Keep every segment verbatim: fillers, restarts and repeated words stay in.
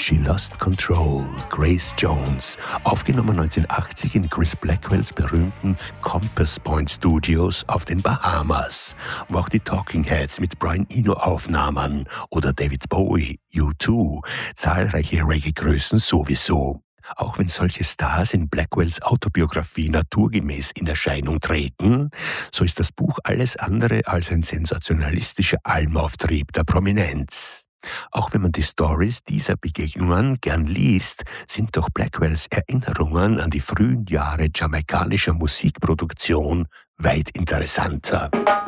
She Lost Control, Grace Jones, aufgenommen neunzehnhundertachtzig in Chris Blackwells berühmten Compass Point Studios auf den Bahamas, wo auch die Talking Heads mit Brian Eno aufnahmen oder David Bowie, U zwei, zahlreiche Reggae-Größen sowieso. Auch wenn solche Stars in Blackwells Autobiografie naturgemäß in Erscheinung treten, so ist das Buch alles andere als ein sensationalistischer Almauftrieb der Prominenz. Auch wenn man die Stories dieser Begegnungen gern liest, sind doch Blackwells Erinnerungen an die frühen Jahre jamaikanischer Musikproduktion weit interessanter.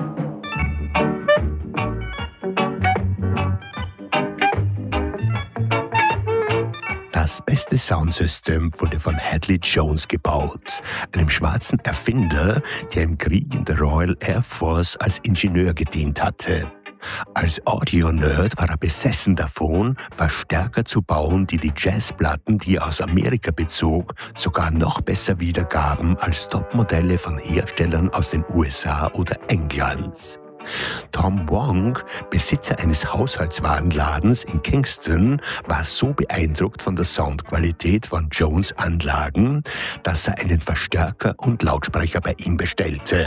Das beste Soundsystem wurde von Hadley Jones gebaut, einem schwarzen Erfinder, der im Krieg in der Royal Air Force als Ingenieur gedient hatte. Als Audio-Nerd war er besessen davon, Verstärker zu bauen, die die Jazzplatten, die er aus Amerika bezog, sogar noch besser wiedergaben als Topmodelle von Herstellern aus den U S A oder Englands. Tom Wong, Besitzer eines Haushaltswarenladens in Kingston, war so beeindruckt von der Soundqualität von Jones' Anlagen, dass er einen Verstärker und Lautsprecher bei ihm bestellte.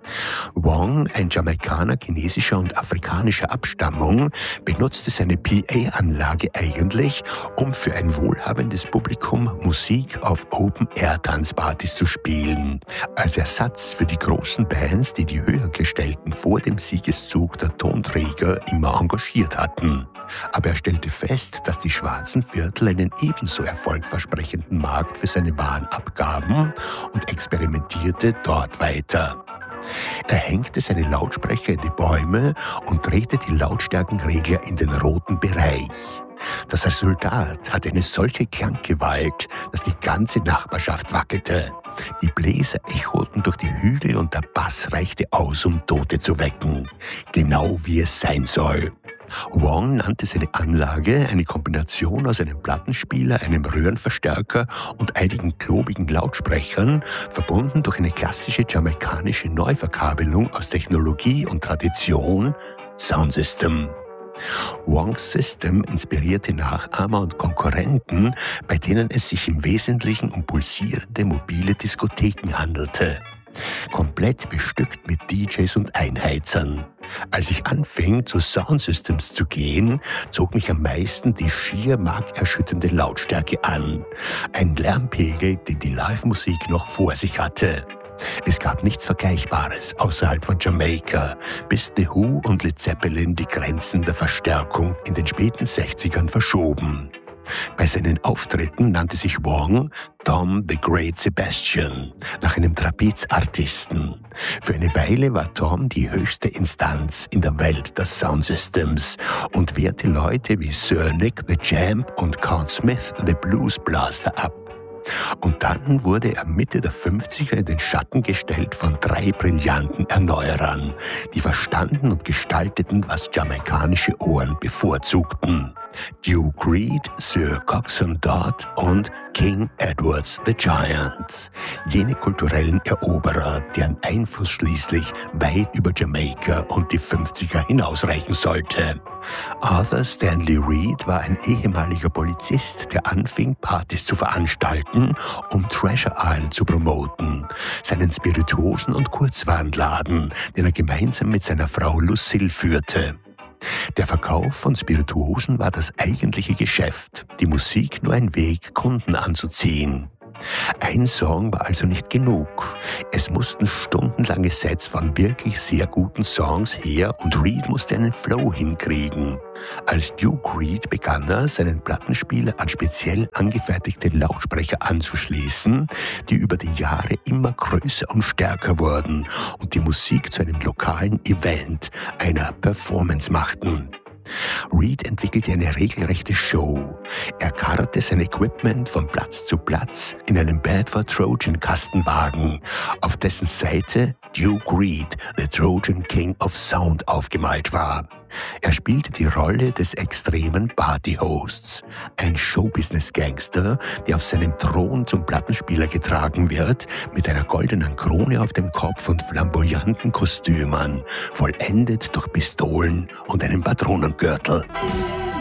Wong, ein Jamaikaner chinesischer und afrikanischer Abstammung, benutzte seine P A-Anlage eigentlich, um für ein wohlhabendes Publikum Musik auf Open-Air-Tanzpartys zu spielen, als Ersatz für die großen Bands, die die Höhergestellten vor dem Siegeszug der Tonträger immer engagiert hatten. Aber er stellte fest, dass die schwarzen Viertel einen ebenso erfolgversprechenden Markt für seine Waren abgaben und experimentierte dort weiter. Er hängte seine Lautsprecher in die Bäume und drehte die Lautstärkenregler in den roten Bereich. Das Resultat hatte eine solche Klanggewalt, dass die ganze Nachbarschaft wackelte. Die Bläser echoten durch die Hügel und der Bass reichte aus, um Tote zu wecken. Genau wie es sein soll. Wong nannte seine Anlage eine Kombination aus einem Plattenspieler, einem Röhrenverstärker und einigen klobigen Lautsprechern, verbunden durch eine klassische jamaikanische Neuverkabelung aus Technologie und Tradition, Soundsystem. Wongs System inspirierte Nachahmer und Konkurrenten, bei denen es sich im Wesentlichen um pulsierende mobile Diskotheken handelte. Komplett bestückt mit D Js und Einheizern. Als ich anfing, zu Soundsystems zu gehen, zog mich am meisten die schier markerschütternde Lautstärke an. Ein Lärmpegel, den die Live-Musik noch vor sich hatte. Es gab nichts Vergleichbares außerhalb von Jamaika, bis The Who und Led Zeppelin die Grenzen der Verstärkung in den späten sechzigern verschoben. Bei seinen Auftritten nannte sich Wong Tom the Great Sebastian, nach einem Trapezartisten. Für eine Weile war Tom die höchste Instanz in der Welt des Soundsystems und wehrte Leute wie Sir Nick the Champ und Count Smith the Blues Blaster ab. Und dann wurde er Mitte der fünfziger in den Schatten gestellt von drei brillanten Erneuerern, die verstanden und gestalteten, was jamaikanische Ohren bevorzugten. Duke Reed, Sir Coxsone Dodd und King Edwards the Giant. Jene kulturellen Eroberer, deren Einfluss schließlich weit über Jamaika und die fünfziger hinausreichen sollte. Arthur Stanley Reed war ein ehemaliger Polizist, der anfing, Partys zu veranstalten, um Treasure Isle zu promoten, seinen Spirituosen- und Kurzwarenladen, den er gemeinsam mit seiner Frau Lucille führte. Der Verkauf von Spirituosen war das eigentliche Geschäft, die Musik nur ein Weg, Kunden anzuziehen. Ein Song war also nicht genug. Es mussten stundenlange Sets von wirklich sehr guten Songs her und Reed musste einen Flow hinkriegen. Als Duke Reed begann er, seinen Plattenspieler an speziell angefertigte Lautsprecher anzuschließen, die über die Jahre immer größer und stärker wurden und die Musik zu einem lokalen Event, einer Performance machten. Reed entwickelte eine regelrechte Show. Er karrte sein Equipment von Platz zu Platz in einem Bedford Trojan Kastenwagen, auf dessen Seite Duke Reed, the Trojan King of Sound, aufgemalt war. Er spielte die Rolle des extremen Party-Hosts, ein Showbusiness-Gangster, der auf seinem Thron zum Plattenspieler getragen wird, mit einer goldenen Krone auf dem Kopf und flamboyanten Kostümen, vollendet durch Pistolen und einem Patronengürtel.